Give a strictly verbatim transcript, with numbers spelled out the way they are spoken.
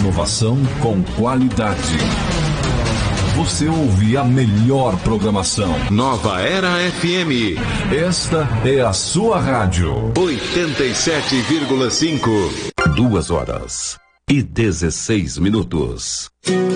Inovação com qualidade. Você ouve a melhor programação. Nova Era F M. Esta é a sua rádio. oitenta e sete vírgula cinco. Duas horas e dezesseis minutos.